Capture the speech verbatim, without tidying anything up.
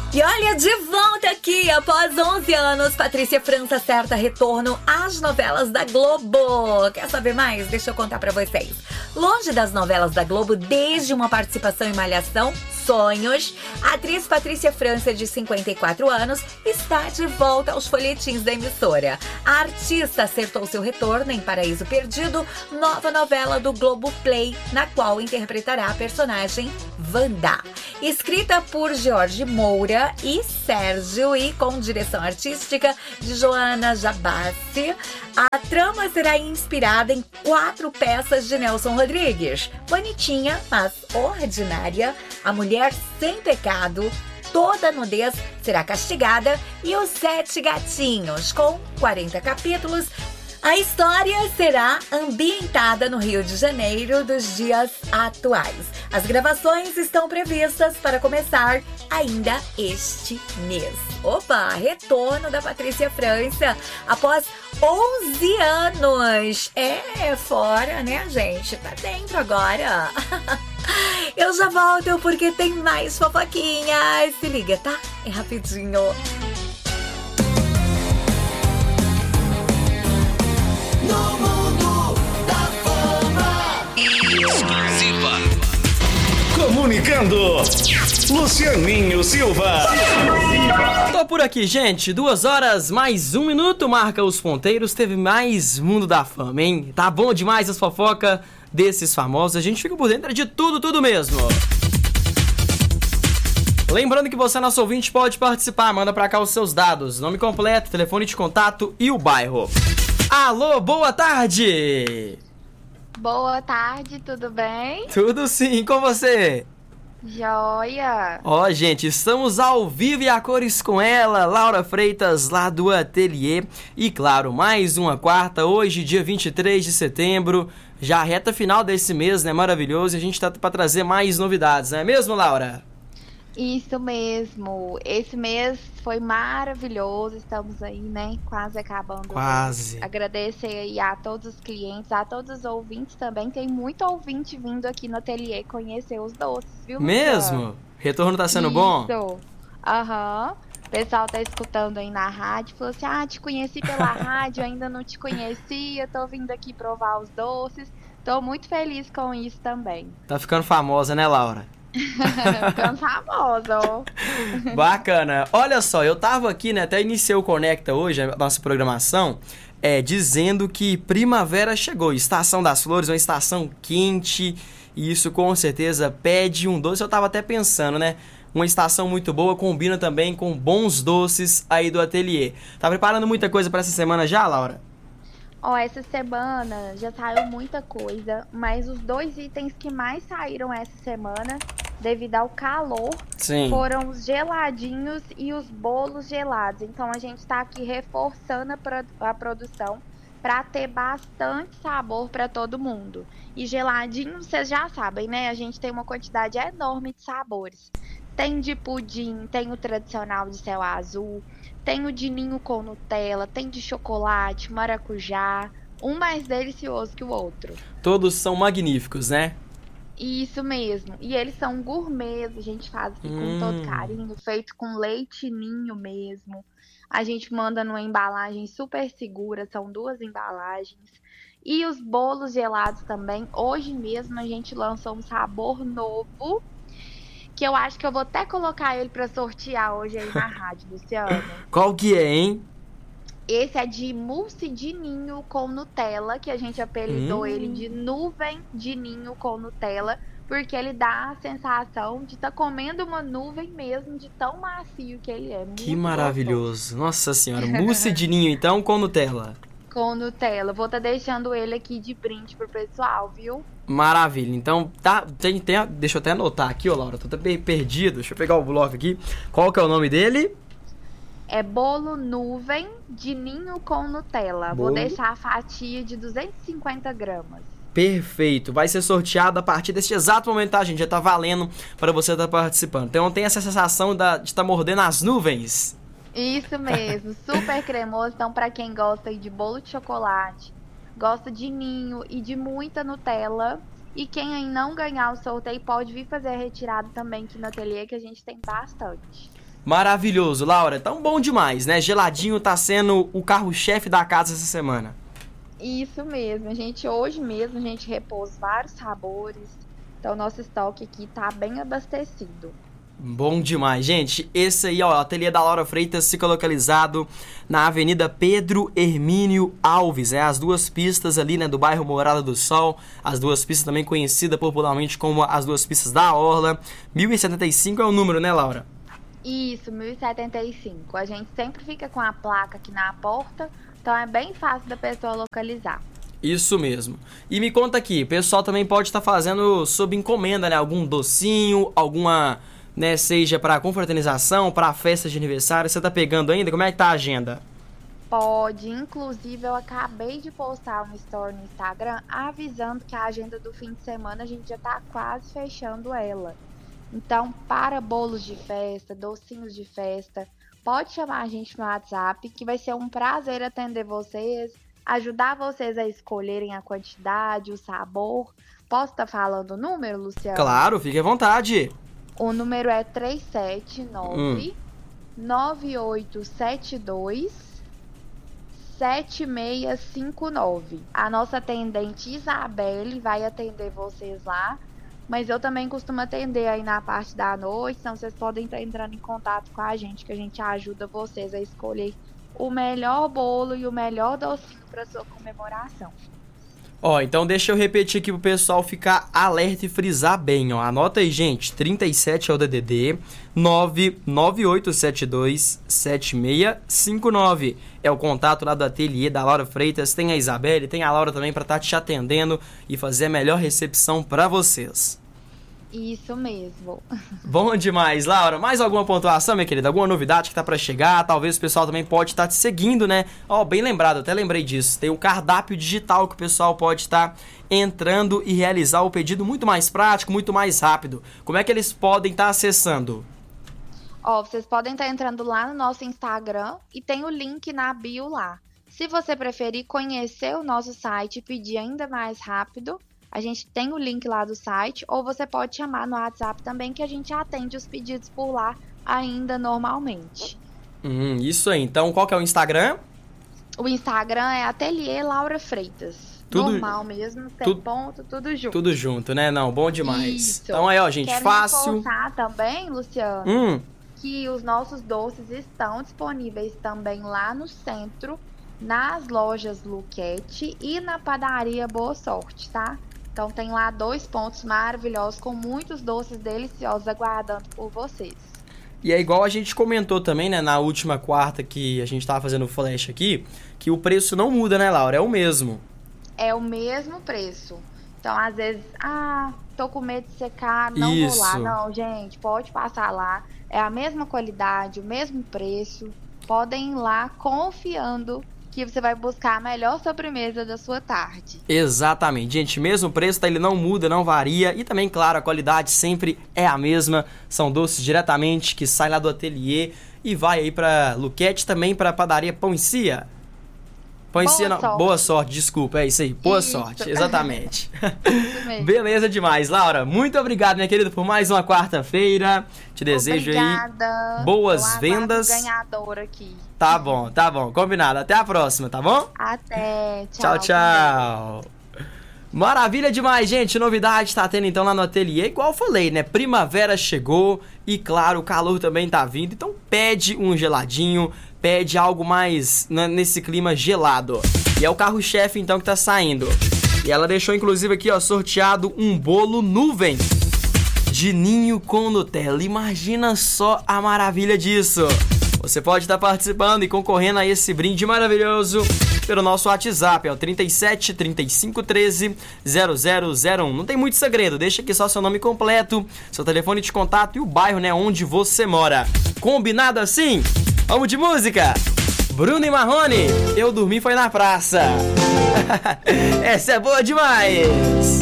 E olha, de volta aqui, após onze anos, Patrícia França acerta retorno às novelas da Globo. Quer saber mais? Deixa eu contar pra vocês. Longe das novelas da Globo, desde uma participação em Malhação, Sonhos, a atriz Patrícia França, de cinquenta e quatro anos, está de volta aos folhetins da emissora. A artista acertou seu retorno em Paraíso Perdido, nova novela do Globoplay, na qual interpretará a personagem Wanda. Escrita por Jorge Moura e Sérgio e com direção artística de Joana Jabassi, a trama será inspirada em quatro peças de Nelson Rodrigues. Bonitinha, mas ordinária, a mulher sem pecado, toda nudez será castigada e os sete gatinhos, com quarenta capítulos. A história será ambientada no Rio de Janeiro dos dias atuais. As gravações estão previstas para começar ainda este mês. Opa, retorno da Patrícia França após onze anos. É, fora, né, gente? Tá dentro agora. Eu já volto porque tem mais fofoquinhas. Se liga, tá? É rapidinho. No mundo da fama. Exclusiva. Comunicando. Lucianinho Silva. Tô por aqui, gente. Duas horas mais um minuto. Marca os ponteiros. Teve mais Mundo da Fama, hein? Tá bom demais as fofocas desses famosos. A gente fica por dentro de tudo, tudo mesmo. Lembrando que você, nosso ouvinte, pode participar. Manda pra cá os seus dados. Nome completo, telefone de contato e o bairro. Alô, boa tarde! Boa tarde, tudo bem? Tudo sim, com você? Joia! Ó, oh, gente, estamos ao vivo e a cores com ela, Laura Freitas, lá do Ateliê. E claro, mais uma quarta, hoje, dia vinte e três de setembro, já a reta final desse mês, né? Maravilhoso, e a gente tá pra trazer mais novidades, não é mesmo, Laura? Isso mesmo, esse mês foi maravilhoso, estamos aí, né, quase acabando. Quase. Agradecer aí a todos os clientes, a todos os ouvintes também, tem muito ouvinte vindo aqui no ateliê conhecer os doces, viu? Mesmo? Luciano? Retorno tá sendo Isso. bom? Isso, aham. O pessoal tá escutando aí na rádio, falou assim, ah, te conheci pela rádio, ainda não te conhecia, tô vindo aqui provar os doces, tô muito feliz com isso também. Tá ficando famosa, né, Laura? Ficando famosa. Bacana. Olha só, eu tava aqui, né, até iniciei o Conecta hoje, a nossa programação, é, dizendo que primavera chegou, estação das flores, uma estação quente, e isso com certeza pede um doce. Eu tava até pensando, né, uma estação muito boa, combina também com bons doces aí do ateliê. Tá preparando muita coisa pra essa semana já, Laura? Ó, oh, essa semana já saiu muita coisa, mas os dois itens que mais saíram essa semana, devido ao calor, Sim. foram os geladinhos e os bolos gelados. Então a gente tá aqui reforçando a, pro- a produção para ter bastante sabor para todo mundo. E geladinho, vocês já sabem, né? A gente tem uma quantidade enorme de sabores. Tem de pudim, tem o tradicional de céu azul, tem o de ninho com Nutella, tem de chocolate, maracujá, um mais delicioso que o outro. Todos são magníficos, né? Isso mesmo. E eles são gourmets, a gente faz aqui Hum. com todo carinho, feito com leite ninho mesmo. A gente manda numa embalagem super segura, são duas embalagens. E os bolos gelados também. Hoje mesmo a gente lançou um sabor novo, que eu acho que eu vou até colocar ele pra sortear hoje aí na rádio, Luciano. Qual que é, hein? Esse é de mousse de ninho com Nutella, que a gente apelidou Hum. ele de nuvem de ninho com Nutella, porque ele dá a sensação de estar tá comendo uma nuvem mesmo, de tão macio que ele é. Muito Que maravilhoso. Nossa senhora, mousse de ninho então com Nutella. Com Nutella. Vou estar tá deixando ele aqui de brinde pro pessoal, viu? Maravilha. Então, tá, tem, tem, deixa eu até anotar aqui, ó, Laura. Tô até perdido. Deixa eu pegar o bloco aqui. Qual que é o nome dele? É bolo nuvem de ninho com Nutella. Bolo. Vou deixar a fatia de duzentos e cinquenta gramas. Perfeito. Vai ser sorteado a partir deste exato momento, tá, gente? Já tá valendo para você estar participando. Então, tem essa sensação da, de estar tá mordendo as nuvens. Isso mesmo, super cremoso. Então, pra quem gosta aí de bolo de chocolate, gosta de ninho e de muita Nutella, e quem aí não ganhar o sorteio pode vir fazer a retirada também aqui no ateliê, que a gente tem bastante. Maravilhoso, Laura. Tão bom demais, né? Geladinho tá sendo o carro-chefe da casa essa semana. Isso mesmo, a gente hoje mesmo a gente repôs vários sabores, então nosso estoque aqui tá bem abastecido. Bom demais, gente. Esse aí, ó, o ateliê da Laura Freitas fica localizado na Avenida Pedro Hermínio Alves. É as duas pistas ali, né, do bairro Morada do Sol. As duas pistas também conhecidas popularmente como as duas pistas da Orla. mil e setenta e cinco é o número, né, Laura? Isso, mil e setenta e cinco. A gente sempre fica com a placa aqui na porta, então é bem fácil da pessoa localizar. Isso mesmo. E me conta aqui, o pessoal também pode estar fazendo sob encomenda, né, algum docinho, alguma... né, seja para confraternização, para festa de aniversário, você tá pegando ainda? Como é que tá a agenda? Pode, inclusive eu acabei de postar um story no Instagram avisando que a agenda do fim de semana a gente já tá quase fechando ela. Então, para bolos de festa, docinhos de festa, pode chamar a gente no WhatsApp, que vai ser um prazer atender vocês, ajudar vocês a escolherem a quantidade, o sabor. Posso estar falando o número, Luciano? Claro, fique à vontade. O número é três sete nove, nove oito sete dois, sete seis cinco nove. A nossa atendente Isabelle vai atender vocês lá, mas eu também costumo atender aí na parte da noite, então vocês podem estar entrando em contato com a gente, que a gente ajuda vocês a escolher o melhor bolo e o melhor docinho para sua comemoração. Ó, então deixa eu repetir aqui pro pessoal ficar alerta e frisar bem, ó. Anota aí, gente, trinta e sete é o D D D, nove nove oito sete dois, sete seis cinco nove. É o contato lá do ateliê da Laura Freitas. Tem a Isabelle, tem a Laura também pra estar te atendendo e fazer a melhor recepção pra vocês. Isso mesmo. Bom demais, Laura. Mais alguma pontuação, minha querida? Alguma novidade que tá pra chegar? Talvez o pessoal também pode estar te seguindo, né? Ó, bem lembrado, até lembrei disso. Tem o cardápio digital que o pessoal pode estar entrando e realizar o pedido muito mais prático, muito mais rápido. Como é que eles podem estar acessando? Ó, vocês podem estar entrando lá no nosso Instagram e tem o link na bio lá. Se você preferir conhecer o nosso site e pedir ainda mais rápido, a gente tem o link lá do site, ou você pode chamar no WhatsApp também, que a gente atende os pedidos por lá ainda normalmente. Hum, isso aí. Então, qual que é o Instagram? O Instagram é Ateliê Laura Freitas. Tudo, normal mesmo, sem tudo, ponto, tudo junto. Tudo junto, né? Não, bom demais. Isso. Então aí, ó, gente, Quero fácil. reforçar também, Luciano, Hum. que os nossos doces estão disponíveis também lá no centro, nas lojas Luquete e na padaria Boa Sorte, tá? Então tem lá dois pontos maravilhosos com muitos doces deliciosos aguardando por vocês. E é igual a gente comentou também, né, na última quarta que a gente tava fazendo o flash aqui, que o preço não muda, né, Laura? É o mesmo. É o mesmo preço. Então, às vezes, ah, tô com medo de ser caro, não Isso. vou lá. Não, gente, pode passar lá. É a mesma qualidade, o mesmo preço. Podem ir lá confiando que você vai buscar a melhor sobremesa da sua tarde. Exatamente, gente, mesmo preço, tá? Ele não muda, não varia. E também, claro, a qualidade sempre é a mesma. São doces diretamente que saem lá do ateliê e vai aí pra Luquete, também pra padaria Pão e Cia. Pão e Boa Cia, não. sorte. Boa sorte, desculpa, é isso aí. Boa Isso. sorte, exatamente. Isso mesmo. Beleza demais, Laura. Muito obrigado, minha querida, por mais uma quarta-feira. Te desejo Obrigada. aí boas Eu aguardo vendas. o ganhador aqui. Tá bom, tá bom, combinado. Até a próxima, tá bom? Até. Tchau, Tchau, tchau. Maravilha demais, gente. Novidade tá tendo então lá no ateliê. Igual eu falei, né? Primavera chegou e, claro, o calor também tá vindo. Então pede um geladinho, pede algo mais né, nesse clima gelado. E é o carro-chefe então que tá saindo. E ela deixou inclusive aqui, ó, sorteado um bolo nuvem de ninho com Nutella. Imagina só a maravilha disso. Você pode estar participando e concorrendo a esse brinde maravilhoso pelo nosso WhatsApp, é o trinta e sete, trinta e cinco, treze, zero zero zero um. Não tem muito segredo, deixa aqui só seu nome completo, seu telefone de contato e o bairro, né, onde você mora. Combinado assim? Vamos de música? Bruno e Marrone, Eu Dormi Foi na Praça. Essa é boa demais!